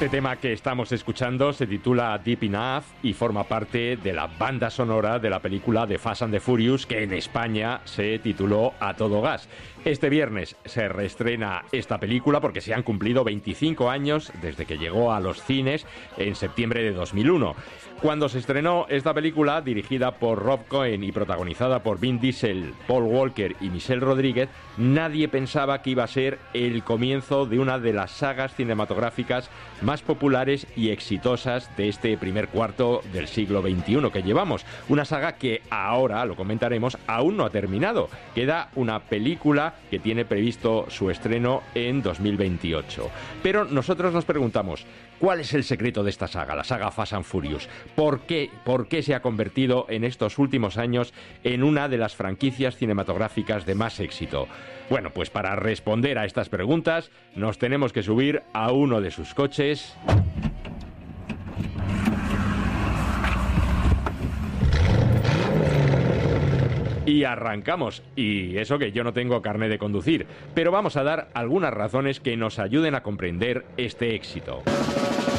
Este tema que estamos escuchando se titula Deep Enough y forma parte de la banda sonora de la película The Fast and the Furious, que en España se tituló A Todo Gas. Este viernes se reestrena esta película porque se han cumplido 25 años desde que llegó a los cines en septiembre de 2001. Cuando se estrenó esta película, dirigida por Rob Cohen y protagonizada por Vin Diesel, Paul Walker y Michelle Rodríguez, nadie pensaba que iba a ser el comienzo de una de las sagas cinematográficas más populares y exitosas de este primer cuarto del siglo XXI que llevamos. Una saga que ahora, lo comentaremos, aún no ha terminado. Queda una película que tiene previsto su estreno en 2028. Pero nosotros nos preguntamos, ¿cuál es el secreto de esta saga, la saga Fast and Furious? ¿Por qué se ha convertido en estos últimos años en una de las franquicias cinematográficas de más éxito? Bueno, pues para responder a estas preguntas nos tenemos que subir a uno de sus coches. Y arrancamos. Y eso que yo no tengo carné de conducir, pero vamos a dar algunas razones que nos ayuden a comprender este éxito.